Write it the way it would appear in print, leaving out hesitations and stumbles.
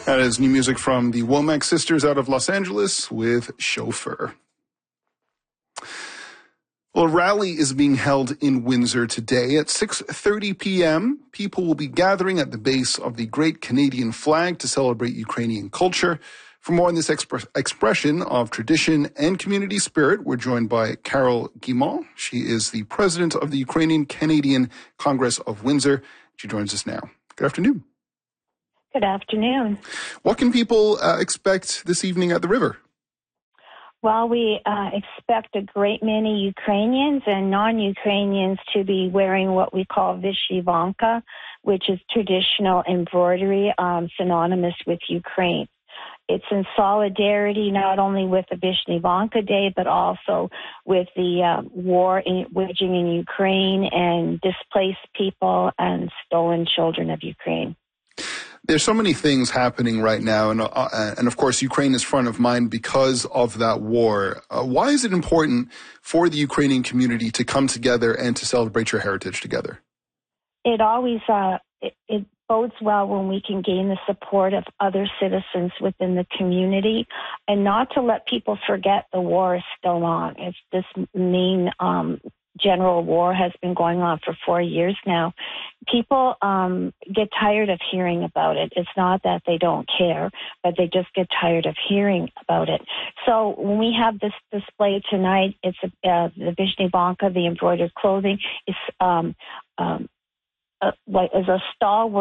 That is new music from the Womack Sisters out of Los Angeles with Chauffeur. Well, a rally is being held in Windsor today at 6:30 p.m. People will be gathering at the base of the Great Canadian Flag to celebrate Ukrainian culture. For more on this expression of tradition and community spirit, we're joined by Carol Guimont. She is the president of the Ukrainian Canadian Congress of Windsor. She joins us now. Good afternoon. Good afternoon. What can people expect this evening at the river? Well, we expect a great many Ukrainians and non-Ukrainians to be wearing what we call vyshyvanka, which is traditional embroidery synonymous with Ukraine. It's in solidarity not only with the Vyshyvanka Day, but also with the war waging in Ukraine and displaced people and stolen children of Ukraine. There's so many things happening right now, and of course, Ukraine is front of mind because of that war. Why is it important for the Ukrainian community to come together and to celebrate your heritage together? It always it bodes well when we can gain the support of other citizens within the community, and not to let people forget the war is still on. It's this mean general war has been going on for 4 years now. People get tired of hearing about it. It's not that they don't care, but they just get tired of hearing about it. So when we have this display tonight, it's the Vyshyvanka, the embroidered clothing, is a stalwart